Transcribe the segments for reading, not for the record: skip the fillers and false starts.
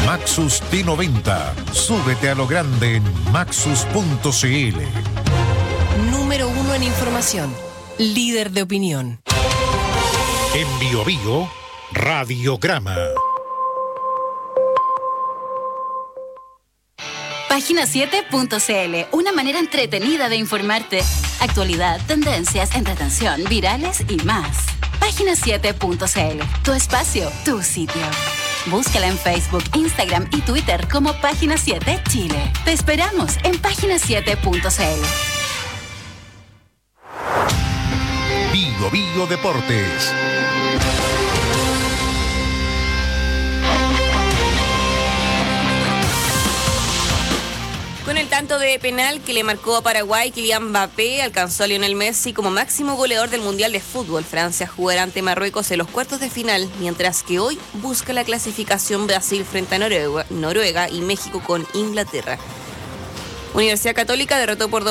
Maxus T90. Súbete a lo grande en maxus.cl. Número 1 en información. Líder de opinión. En Biobío, Radiograma. Página7.cl, una manera entretenida de informarte. Actualidad, tendencias, entretención, virales y más. Página7.cl, tu espacio, tu sitio. Búscala en Facebook, Instagram y Twitter como Página 7 Chile. Te esperamos en Página7.cl. Biobío Deportes. Con el tanto de penal que le marcó a Paraguay, Kylian Mbappé alcanzó a Lionel Messi como máximo goleador del Mundial de Fútbol. Francia jugará ante Marruecos en los cuartos de final, mientras que hoy busca la clasificación Brasil frente a Noruega y México con Inglaterra. Universidad Católica derrotó por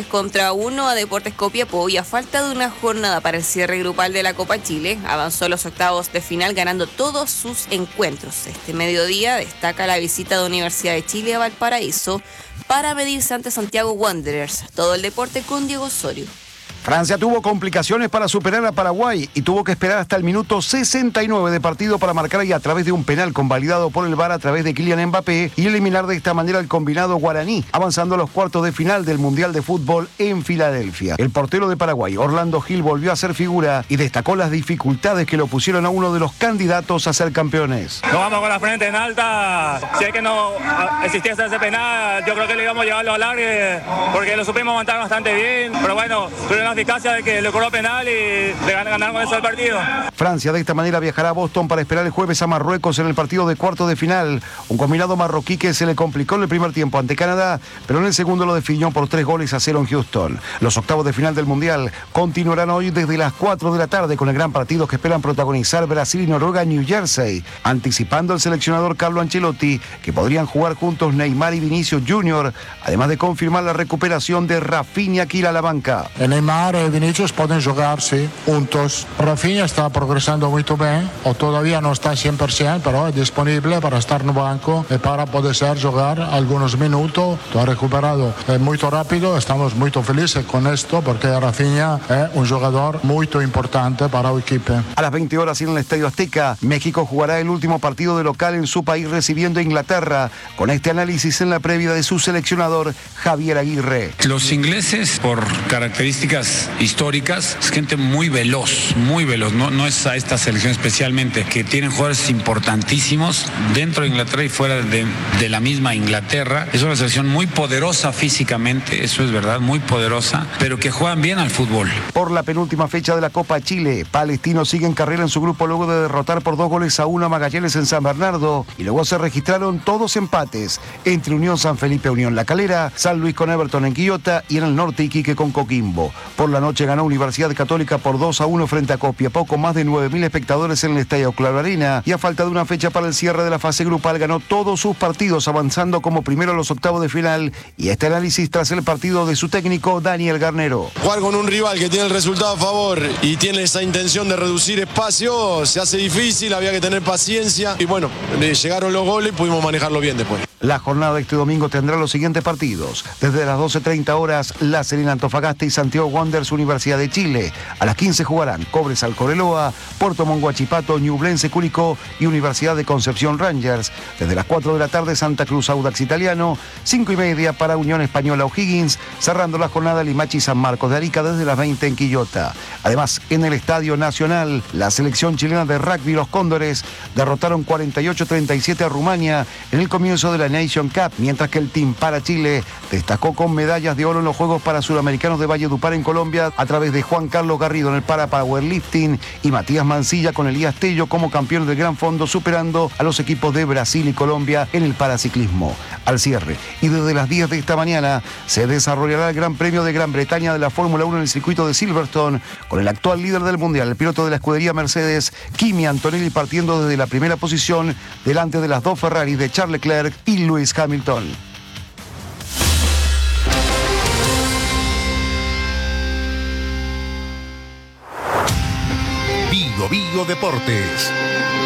2-1 a Deportes Copiapó y a falta de una jornada para el cierre grupal de la Copa Chile, avanzó a los octavos de final ganando todos sus encuentros. Este mediodía destaca la visita de Universidad de Chile a Valparaíso para medirse ante Santiago Wanderers. Todo el deporte con Diego Osorio. Francia tuvo complicaciones para superar a Paraguay y tuvo que esperar hasta el minuto 69 de partido para marcar y a través de un penal convalidado por el VAR a través de Kylian Mbappé y eliminar de esta manera al combinado guaraní, avanzando a los cuartos de final del Mundial de Fútbol en Filadelfia. El portero de Paraguay, Orlando Gil, volvió a ser figura y destacó las dificultades que lo pusieron a uno de los candidatos a ser campeones. Nos vamos con la frente en alta. Si es que no existiese ese penal, yo creo que le íbamos a llevar los alargues porque lo supimos aguantar bastante bien, pero bueno, tuvieron la eficacia de que le cobró penal y le ganaron con eso el partido. Francia de esta manera viajará a Boston para esperar el jueves a Marruecos en el partido de cuartos de final. Un combinado marroquí que se le complicó en el primer tiempo ante Canadá, pero en el segundo lo definió por 3-0 en Houston. Los octavos de final del Mundial continuarán hoy desde las 4 de la tarde con el gran partido que esperan protagonizar Brasil y Noruega en New Jersey, anticipando el seleccionador Carlo Ancelotti que podrían jugar juntos Neymar y Vinicius Jr., además de confirmar la recuperación de Rafinha que irá a la banca. Neymar e Vinicius pueden jugar, sí, juntos. Rafinha está progresando muy bien, o todavía no está 100%, pero es disponible para estar en el banco y para poder jugar algunos minutos. Ha recuperado muy rápido, estamos muy felices con esto porque Rafinha es un jugador muy importante para el equipo. A las 20 horas en el Estadio Azteca, México jugará el último partido de local en su país recibiendo a Inglaterra, con este análisis en la previa de su seleccionador Javier Aguirre. Los ingleses, por características históricas, es gente muy veloz, no es a esta selección especialmente, que tienen jugadores importantísimos dentro de Inglaterra y fuera de la misma Inglaterra. Es una selección muy poderosa físicamente, eso es verdad, muy poderosa, pero que juegan bien al fútbol. Por la penúltima fecha de la Copa Chile, Palestino sigue en carrera en su grupo luego de derrotar por 2-1 a Magallanes en San Bernardo y luego se registraron todos empates entre Unión San Felipe, Unión La Calera, San Luis con Everton en Quillota y en el norte Iquique con Coquimbo. Por la noche ganó Universidad Católica por 2-1 frente a Copiapó con más de 9.000 espectadores en el Estadio Claro Arena y a falta de una fecha para el cierre de la fase grupal ganó todos sus partidos avanzando como primero a los octavos de final y este análisis tras el partido de su técnico Daniel Garnero. Jugar con un rival que tiene el resultado a favor y tiene esa intención de reducir espacio se hace difícil, había que tener paciencia y bueno, llegaron los goles y pudimos manejarlo bien después. La jornada de este domingo tendrá los siguientes partidos. Desde las 12:30 horas, La Serena Antofagasta y Santiago Wanderers Universidad de Chile. A las 15 jugarán Cobresal Cobreloa, Puerto Montt Huachipato, Ñublense Curicó y Universidad de Concepción Rangers. Desde las 4 de la tarde, Santa Cruz Audax Italiano. 5:30 para Unión Española O'Higgins. Cerrando la jornada, Limache y San Marcos de Arica desde las 20 en Quillota. Además, en el Estadio Nacional, la selección chilena de rugby, los Cóndores, derrotaron 48-37 a Rumania en el comienzo de la Nation Cup, mientras que el Team para Chile destacó con medallas de oro en los Juegos para Suramericanos de Valledupar en Colombia a través de Juan Carlos Garrido en el para Powerlifting y Matías Mancilla con Elías Tello como campeones del Gran Fondo, superando a los equipos de Brasil y Colombia en el paraciclismo. Al cierre y desde las 10 de esta mañana se desarrollará el Gran Premio de Gran Bretaña de la Fórmula 1 en el circuito de Silverstone con el actual líder del mundial, el piloto de la escudería Mercedes, Kimi Antonelli, partiendo desde la primera posición delante de las dos Ferrari de Charles Leclerc y Lewis Hamilton. Biobío Deportes.